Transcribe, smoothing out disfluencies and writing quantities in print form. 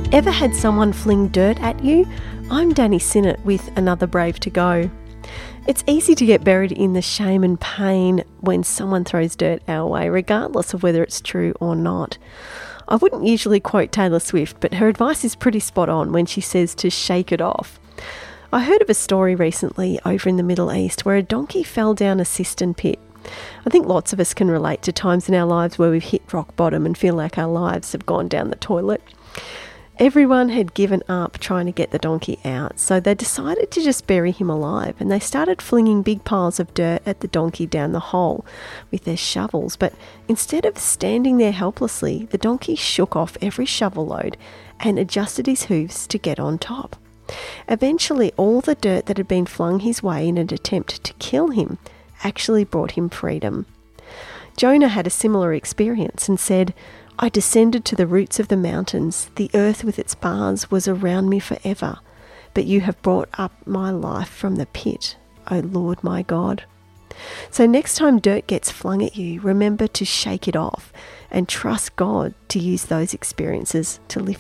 Ever had someone fling dirt at you? I'm Danny Sinnott with Another Brave to Go. It's easy to get buried in the shame and pain when someone throws dirt our way, regardless of whether it's true or not. I wouldn't usually quote Taylor Swift, but her advice is pretty spot on when she says to shake it off. I heard of a story recently over in the Middle East where a donkey fell down a cistern pit. I think lots of us can relate to times in our lives where we've hit rock bottom and feel like our lives have gone down the toilet. Everyone had given up trying to get the donkey out, so they decided to just bury him alive, and they started flinging big piles of dirt at the donkey down the hole with their shovels. But instead of standing there helplessly, the donkey shook off every shovel load and adjusted his hooves to get on top. Eventually, all the dirt that had been flung his way in an attempt to kill him actually brought him freedom. Jonah had a similar experience and said, "I descended to the roots of the mountains. The earth with its bars was around me forever. But you have brought up my life from the pit, O Lord my God." So next time dirt gets flung at you, remember to shake it off and trust God to use those experiences to lift